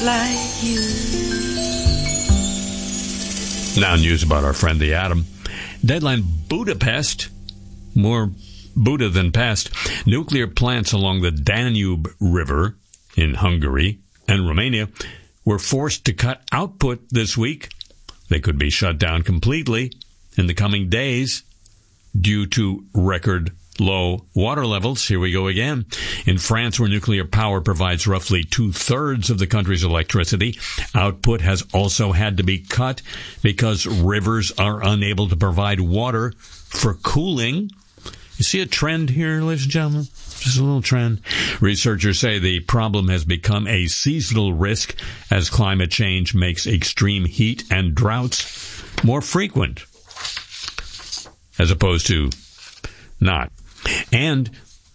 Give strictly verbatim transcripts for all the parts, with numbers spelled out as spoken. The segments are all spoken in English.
like you. Now news about our friend the Atom. Deadline Budapest, more Buddha than pest. Nuclear plants along the Danube River in Hungary and Romania were forced to cut output this week. They could be shut down completely in the coming days due to record low water levels. Here we go again. In France, where nuclear power provides roughly two-thirds of the country's electricity, output has also had to be cut because rivers are unable to provide water for cooling. You see a trend here, ladies and gentlemen? Just a little trend. Researchers say the problem has become a seasonal risk as climate change makes extreme heat and droughts more frequent, as opposed to not. And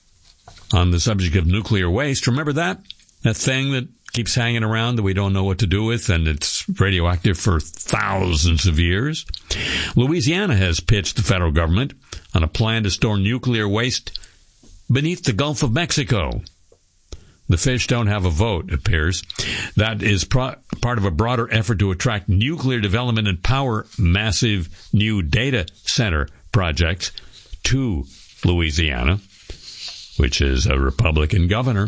on the subject of nuclear waste, remember that? That thing that keeps hanging around that we don't know what to do with, and it's radioactive for thousands of years? Louisiana has pitched the federal government on a plan to store nuclear waste beneath the Gulf of Mexico. The fish don't have a vote, it appears. That is pro- part of a broader effort to attract nuclear development and power massive new data center projects to Louisiana, which is a Republican governor.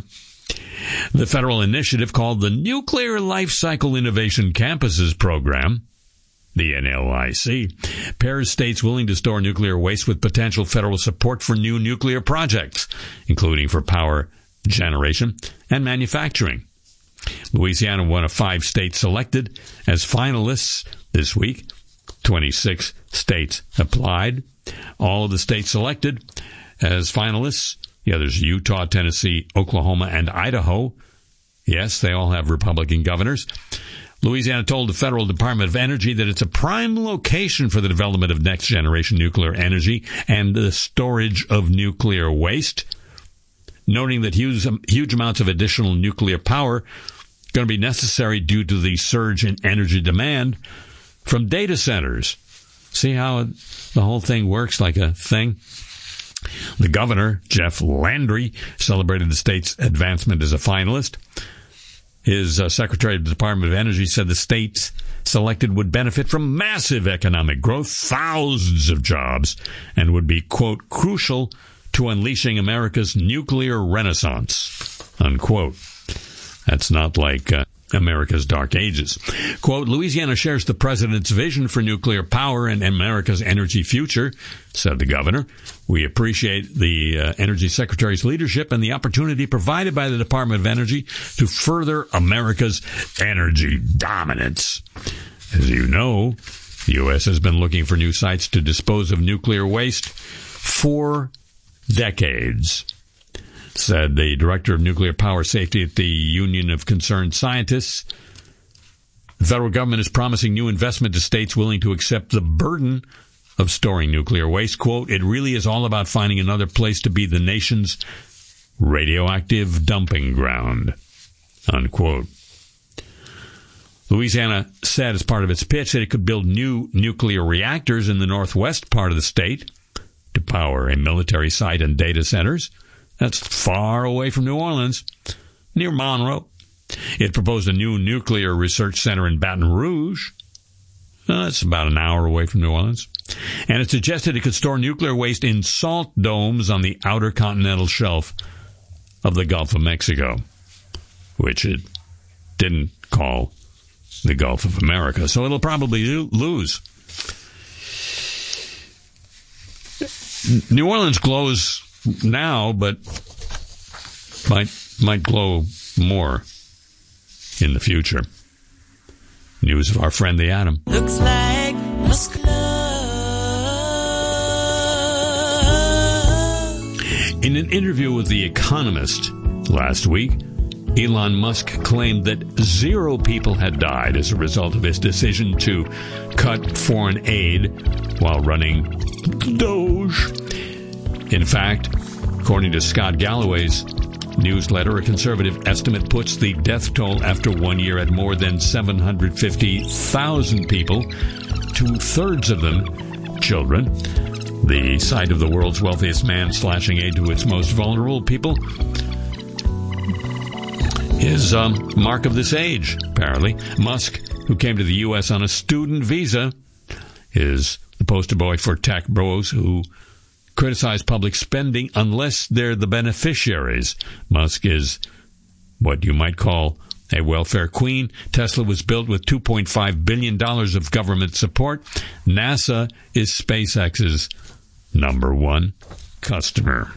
The federal initiative, called the Nuclear Life Cycle Innovation Campuses Program, the N L I C, pairs states willing to store nuclear waste with potential federal support for new nuclear projects, including for power generation and manufacturing. Louisiana, one of five states selected as finalists this week. twenty-six states applied. All of the states selected as finalists, the others, Utah, Tennessee, Oklahoma, and Idaho. Yes, they all have Republican governors. Louisiana told the Federal Department of Energy that it's a prime location for the development of next-generation nuclear energy and the storage of nuclear waste, noting that huge, huge amounts of additional nuclear power are going to be necessary due to the surge in energy demand from data centers. See how the whole thing works like a thing? The governor, Jeff Landry, celebrated the state's advancement as a finalist. His uh, secretary of the Department of Energy said the states selected would benefit from massive economic growth, thousands of jobs, and would be, quote, crucial to unleashing America's nuclear renaissance, unquote. That's not like uh, America's dark ages. Quote, Louisiana shares the president's vision for nuclear power and America's energy future, said the governor. We appreciate the uh, energy secretary's leadership and the opportunity provided by the Department of Energy to further America's energy dominance. As you know, the U S has been looking for new sites to dispose of nuclear waste for decades, said the director of nuclear power safety at the Union of Concerned Scientists. The federal government is promising new investment to states willing to accept the burden of storing nuclear waste. Quote, it really is all about finding another place to be the nation's radioactive dumping ground, unquote. Louisiana said as part of its pitch that it could build new nuclear reactors in the northwest part of the state to power a military site and data centers. That's far away from New Orleans, near Monroe. It proposed a new nuclear research center in Baton Rouge. Uh, that's about an hour away from New Orleans. And it suggested it could store nuclear waste in salt domes on the outer continental shelf of the Gulf of Mexico, which it didn't call the Gulf of America. So it'll probably lose. New Orleans glows now, but might might glow more in the future. News of our friend the Atom. Looks like Musk love. In an interview with The Economist last week, Elon Musk claimed that zero people had died as a result of his decision to cut foreign aid while running Doge. In fact, according to Scott Galloway's newsletter, a conservative estimate puts the death toll after one year at more than seven hundred fifty thousand people, two-thirds of them children. The sight of the world's wealthiest man slashing aid to its most vulnerable people is um, mark of this age, apparently. Musk, who came to the U S on a student visa, is the poster boy for tech bros who criticize public spending unless they're the beneficiaries. Musk is what you might call a welfare queen. Tesla was built with two point five billion dollars of government support. NASA is SpaceX's number one customer.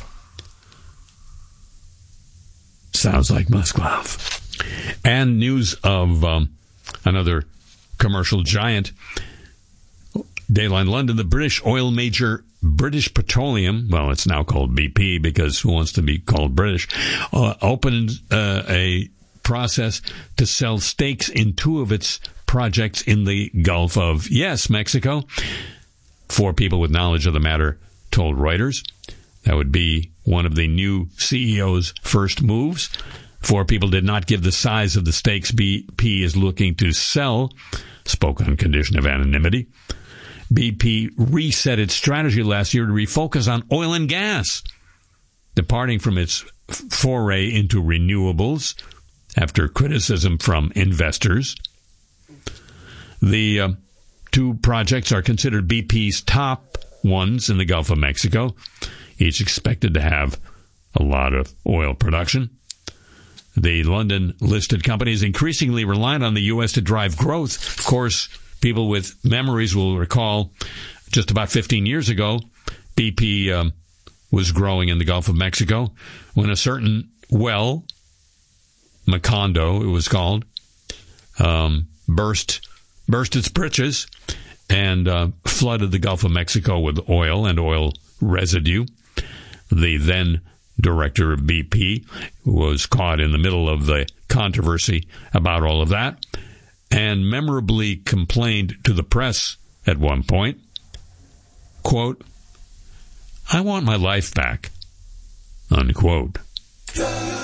Sounds like Musk love. And news of um, another commercial giant. Dayline London, the British oil major British Petroleum, well, it's now called B P because who wants to be called British, uh, opened uh, a process to sell stakes in two of its projects in the Gulf of, yes, Mexico. Four people with knowledge of the matter told Reuters. That would be one of the new C E O's first moves. Four people did not give the size of the stakes B P is looking to sell, spoke on condition of anonymity. B P reset its strategy last year to refocus on oil and gas, departing from its foray into renewables after criticism from investors. The uh, two projects are considered B P's top ones in the Gulf of Mexico, each expected to have a lot of oil production. The London-listed company is increasingly reliant on the U S to drive growth. Of course, people with memories will recall just about fifteen years ago, B P um, was growing in the Gulf of Mexico when a certain well, Macondo it was called, um, burst burst its britches and uh, flooded the Gulf of Mexico with oil and oil residue. The then director of B P was caught in the middle of the controversy about all of that and memorably complained to the press at one point, quote, "I want my life back," unquote.